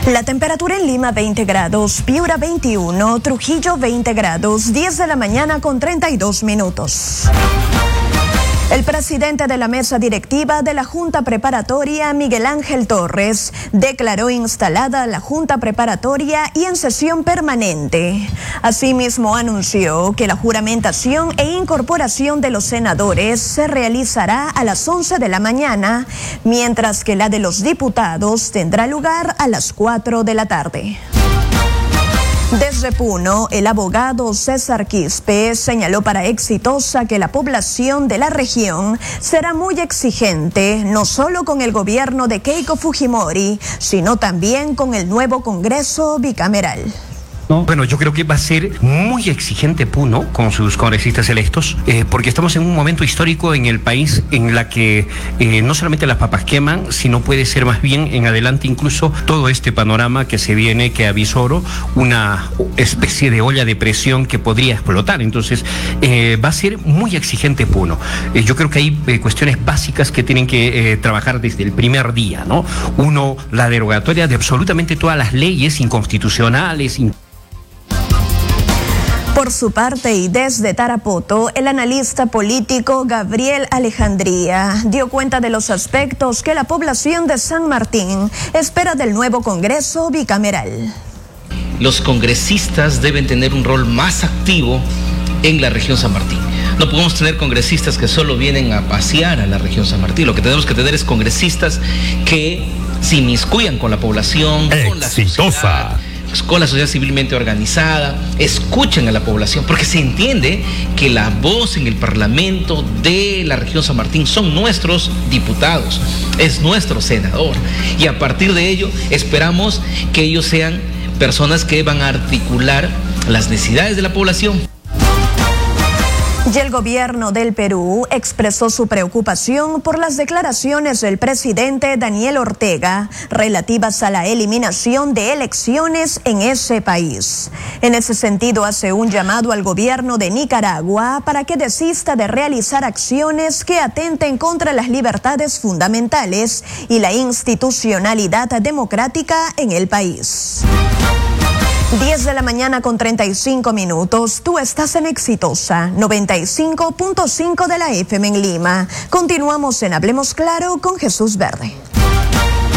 La temperatura en Lima 20 grados, Piura 21, Trujillo 20 grados, 10 de la mañana con 32 minutos. El presidente de la mesa directiva de la Junta Preparatoria, Miguel Ángel Torres, declaró instalada la Junta Preparatoria y en sesión permanente. Asimismo, anunció que la juramentación e incorporación de los senadores se realizará a las 11 de la mañana, mientras que la de los diputados tendrá lugar a las 4 de la tarde. Desde Puno, el abogado César Quispe señaló para Exitosa que la población de la región será muy exigente, no solo con el gobierno de Keiko Fujimori, sino también con el nuevo Congreso bicameral. Bueno, yo creo que va a ser muy exigente Puno con sus congresistas electos, porque estamos en un momento histórico en el país en la que no solamente las papas queman, sino puede ser más bien en adelante incluso todo este panorama que se viene, que avisoro, una especie de olla de presión que podría explotar. Entonces, va a ser muy exigente Puno. Yo creo que hay cuestiones básicas que tienen que trabajar desde el primer día, ¿no? Uno, la derogatoria de absolutamente todas las leyes inconstitucionales. Por su parte, y desde Tarapoto, el analista político Gabriel Alejandría dio cuenta de los aspectos que la población de San Martín espera del nuevo Congreso bicameral. Los congresistas deben tener un rol más activo en la región San Martín. No podemos tener congresistas que solo vienen a pasear a la región San Martín. Lo que tenemos que tener es congresistas que se inmiscuyan con la población, con la sociedad civilmente organizada, escuchen a la población, porque se entiende que la voz en el Parlamento de la región San Martín son nuestros diputados, es nuestro senador, y a partir de ello esperamos que ellos sean personas que van a articular las necesidades de la población. Y el gobierno del Perú expresó su preocupación por las declaraciones del presidente Daniel Ortega relativas a la eliminación de elecciones en ese país. En ese sentido, hace un llamado al gobierno de Nicaragua para que desista de realizar acciones que atenten contra las libertades fundamentales y la institucionalidad democrática en el país. 10 de la mañana con 35 minutos. Tú estás en Exitosa 95.5 de la FM en Lima. Continuamos en Hablemos Claro con Jesús Verde.